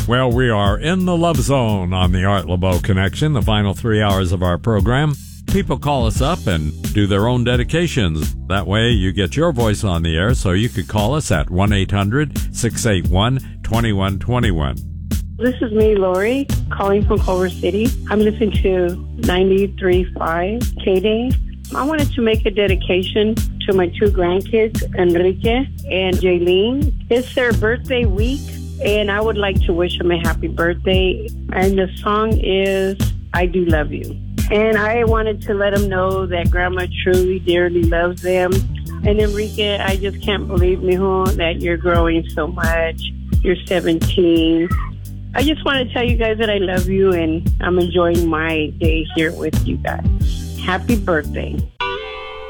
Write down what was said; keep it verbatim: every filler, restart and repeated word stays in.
Well, we are in the Love Zone on the Art LeBeau Connection, the final three hours of our program. People call us up and do their own dedications. That way you get your voice on the air, so you could call us at one eight hundred six eight one two one two one. This is me, Lori, calling from Culver City. I'm listening to ninety-three point five K-Day. I wanted to make a dedication to my two grandkids, Enrique and Jaylene. It's their birthday week, and I would like to wish them a happy birthday. And the song is I Do Love You. And I wanted to let them know that Grandma truly, dearly loves them. And Enrique, I just can't believe, mijo, that you're growing so much. You're seventeen. I just want to tell you guys that I love you, and I'm enjoying my day here with you guys. Happy birthday.